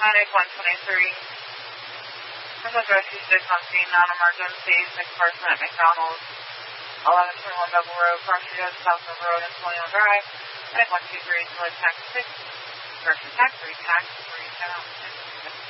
Medic 123. Criminal Rescue 6 on scene, non-emergency, 6 person at McDonald's, 1121 Double Road, Car Studios, South River Road, and Colonial Drive. Medic 123, Select Tax 6, Correction Tax 3, Tax 3, 7,